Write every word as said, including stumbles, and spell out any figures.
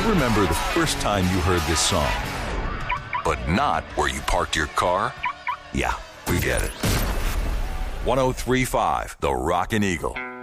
remember the first time you heard this song, but not where you parked your car? Yeah, we get it. one oh three point five, The Rockin' Eagle.